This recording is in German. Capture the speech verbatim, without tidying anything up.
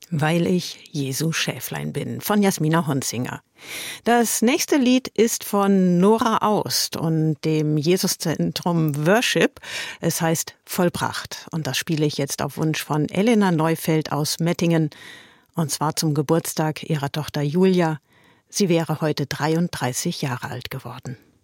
Weil ich Jesu Schäflein bin, von Jasmina Honzinger. Das nächste Lied ist von Nora Aust und dem Jesuszentrum Worship. Es heißt Vollbracht und das spiele ich jetzt auf Wunsch von Elena Neufeld aus Mettingen und zwar zum Geburtstag ihrer Tochter Julia. Sie wäre heute dreiunddreißig Jahre alt geworden.